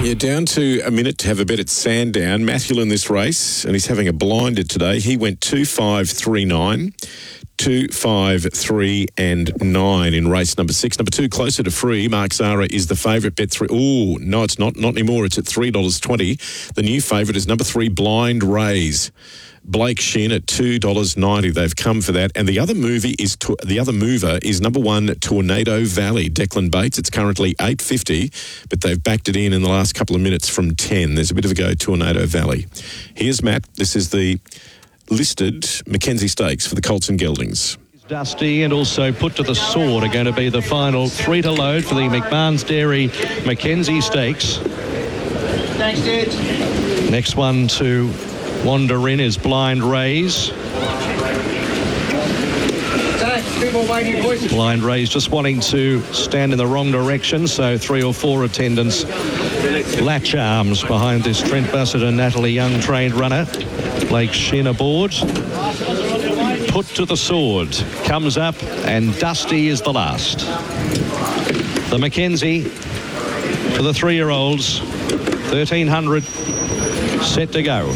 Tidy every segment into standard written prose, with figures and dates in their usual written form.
You're down to a minute to have a bet at Sandown. Matthew in this race, and he's having a blinder today. He went 2-5-3-9, 2-5-3 and 9 in race number 6. Number 2, Closer to Free. Mark Zara is the favourite. Bet 3. Oh, no, it's not anymore. It's at $3.20. The new favourite is number 3, Blind Rays. Blake Shin at $2.90. They've come for that. And the other mover is number 1, Tornado Valley. Declan Bates. It's currently $8.50, but they've backed it in the last couple of minutes from 10. There's a bit of a go, Tornado Valley. Here's Matt. This is the listed Mackenzie Stakes for the Colts and Geldings. Dusty and also Put to the Sword are going to be the final 3 to load for the McMahon's Dairy Mackenzie Stakes. Thanks, dude. Next one to wander in is Blind Rays. Blind Rays just wanting to stand in the wrong direction, so 3 or 4 attendants latch arms behind this Trent Bassett and Natalie Young trained runner. Blake Shin aboard. Put to the Sword comes up, and Dusty is the last. The Mackenzie for the 3-year-olds, 1,300 set to go.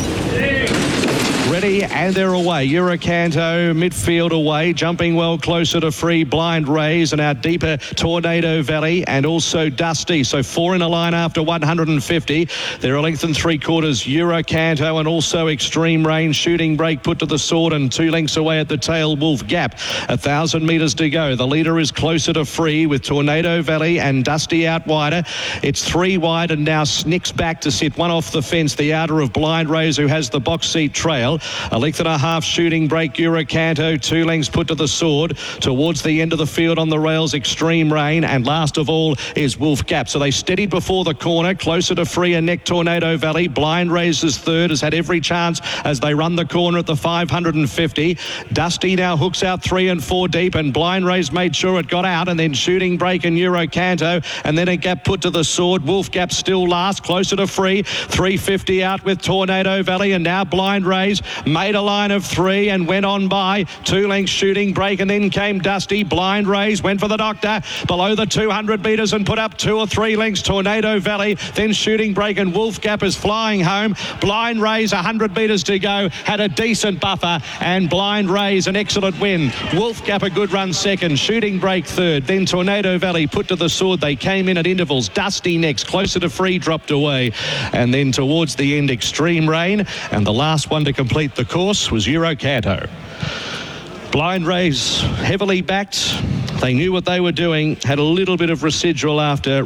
Ready, and they're away. Eurocanto, midfield away, jumping well Closer to Free, Blind Rays, and out deeper Tornado Valley, and also Dusty. So 4 in a line after 150. They're a length and 3/4 Eurocanto, and also Extreme Rain, Shooting Break, Put to the Sword, and 2 lengths away at the tail, Wolf Gap. 1,000 metres to go. The leader is Closer to Free with Tornado Valley and Dusty out wider. It's 3 wide, and now Snicks back to sit 1 off the fence, the outer of Blind Rays, who has the box seat trail. A length and a half Shooting Break, Eurocanto, 2 lengths Put to the Sword. Towards the end of the field on the rails, Extreme Rain, and last of all is Wolf Gap. So they steadied before the corner. Closer to Free and neck Tornado Valley. Blind Rays is third, has had every chance as they run the corner at the 550. Dusty now hooks out 3 and 4 deep, and Blind Rays made sure it got out, and then Shooting Break and Eurocanto, and then a Gap Put to the Sword. Wolf Gap still last. Closer to Free, 350 out with Tornado Valley, and now Blind Rays made a line of 3 and went on by 2 lengths Shooting Break, and then came Dusty. Blind Rays went for the doctor below the 200 metres and put up 2 or 3 lengths Tornado Valley, then Shooting Break, and Wolf Gap is flying home. Blind Rays 100 metres to go, had a decent buffer, and Blind Rays an excellent win. Wolf Gap a good run second, Shooting Break third, then Tornado Valley Put to the Sword. They came in at intervals. Dusty next, Closer to Free dropped away, and then towards the end Extreme Rain, and the last one to complete the course was Eurocanto. Blind Rays heavily backed. They knew what they were doing, had a little bit of residual after